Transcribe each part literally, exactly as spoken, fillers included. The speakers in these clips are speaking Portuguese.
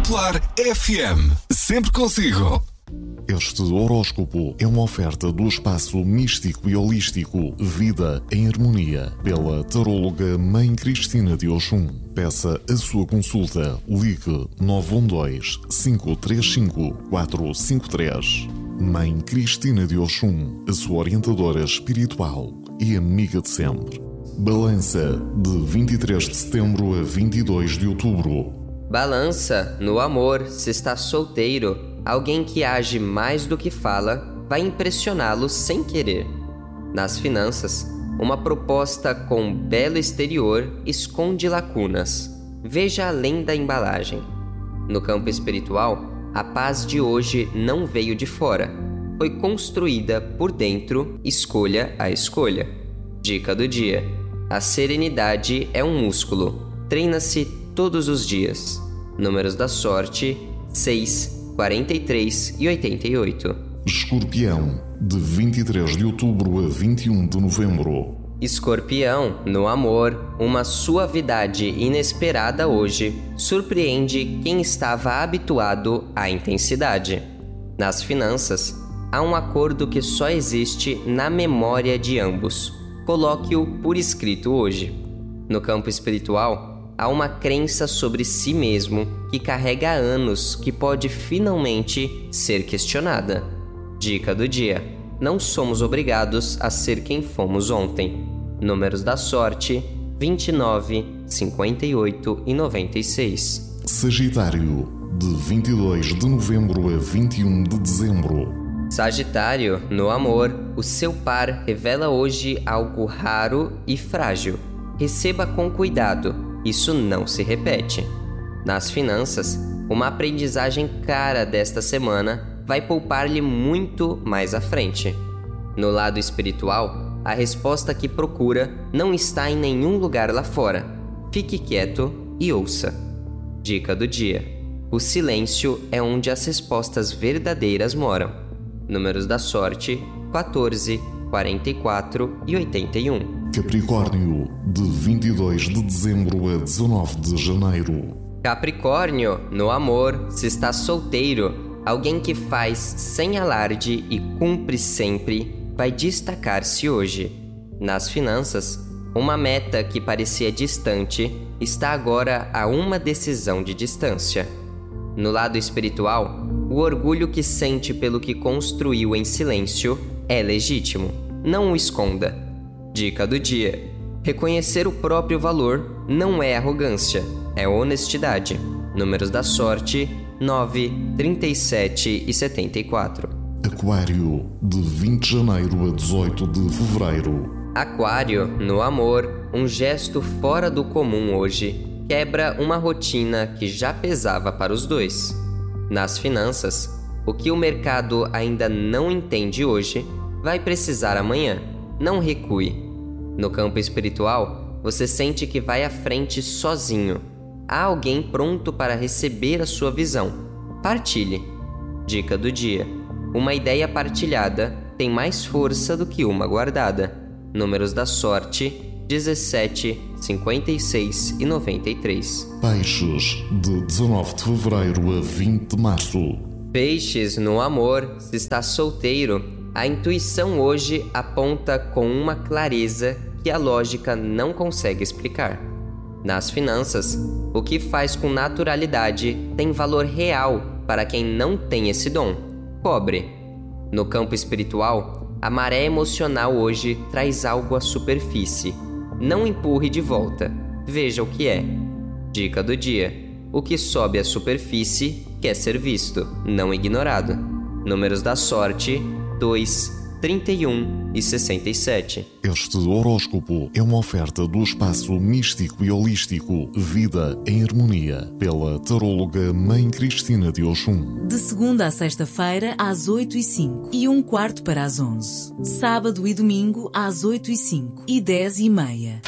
Popular F M. Sempre consigo. Este horóscopo é uma oferta do espaço místico e holístico Vida em Harmonia, pela taróloga Mãe Cristina de Oxum. Peça a sua consulta. Ligue nove um dois, cinco três cinco, quatro cinco três. Mãe Cristina de Oxum, a sua orientadora espiritual e amiga de sempre. Balança, de vinte e três de setembro a vinte e dois de outubro. Balança, no amor, se está solteiro, alguém que age mais do que fala vai impressioná-lo sem querer. Nas finanças, uma proposta com belo exterior esconde lacunas. Veja além da embalagem. No campo espiritual, a paz de hoje não veio de fora. Foi construída por dentro, escolha a escolha. Dica do dia: a serenidade é um músculo. Treina-se todos os dias. Números da sorte: seis, quarenta e três e oitenta e oito. Escorpião, de vinte e três de outubro a vinte e um de novembro. Escorpião, no amor, uma suavidade inesperada hoje surpreende quem estava habituado à intensidade. Nas finanças, há um acordo que só existe na memória de ambos. Coloque-o por escrito hoje. No campo espiritual, há uma crença sobre si mesmo que carrega anos que pode finalmente ser questionada. Dica do dia: não somos obrigados a ser quem fomos ontem. Números da sorte: vinte e nove, cinquenta e oito e noventa e seis. Sagitário, de vinte e dois de novembro a vinte e um de dezembro. Sagitário, no amor, o seu par revela hoje algo raro e frágil. Receba com cuidado, isso não se repete. Nas finanças, uma aprendizagem cara desta semana vai poupar-lhe muito mais à frente. No lado espiritual, a resposta que procura não está em nenhum lugar lá fora. Fique quieto e ouça. Dica do dia: o silêncio é onde as respostas verdadeiras moram. Números da sorte: quatorze, quarenta e quatro e oitenta e um. Capricórnio, de vinte e dois de dezembro a dezanove de janeiro. Capricórnio, no amor, se está solteiro, alguém que faz sem alarde e cumpre sempre vai destacar-se hoje. Nas finanças, uma meta que parecia distante está agora a uma decisão de distância. No lado espiritual, o orgulho que sente pelo que construiu em silêncio é legítimo. Não o esconda. Dica do dia: reconhecer o próprio valor não é arrogância, é honestidade. Números da sorte: nove, trinta e sete e setenta e quatro. Aquário, de vinte de janeiro a dezoito de fevereiro. Aquário, no amor, um gesto fora do comum hoje quebra uma rotina que já pesava para os dois. Nas finanças, o que o mercado ainda não entende hoje vai precisar amanhã. Não recue. No campo espiritual, você sente que vai à frente sozinho. Há alguém pronto para receber a sua visão. Partilhe. Dica do dia: uma ideia partilhada tem mais força do que uma guardada. Números da sorte: dezessete, cinquenta e seis e noventa e três. Peixes, de dezanove de fevereiro a vinte de março. Peixes, no amor, se está solteiro, a intuição hoje aponta com uma clareza que a lógica não consegue explicar. Nas finanças, o que faz com naturalidade tem valor real para quem não tem esse dom. Cobre. No campo espiritual, a maré emocional hoje traz algo à superfície. Não empurre de volta. Veja o que é. Dica do dia: o que sobe à superfície quer ser visto, não ignorado. Números da sorte: dois, trinta e um e sessenta e sete. Este horóscopo é uma oferta do espaço místico e holístico Vida em Harmonia, pela taróloga Mãe Cristina de Oxum. De segunda a sexta-feira, às oito e cinco e um quarto para as onze. Sábado e domingo, às oito e cinco e dez e meia.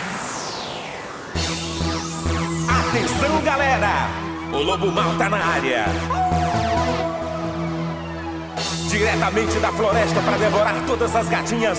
Atenção, galera! O Lobo Mal tá na área. Diretamente da floresta para devorar todas as gatinhas